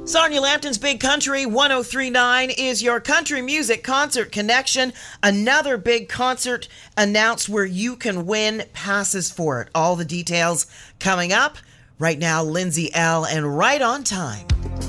Sonia Lampton's Big Country 1039 is your country music concert connection. Another big concert announced where you can win passes for it. All the details coming up. Right now, Lindsay L. and Right on Time.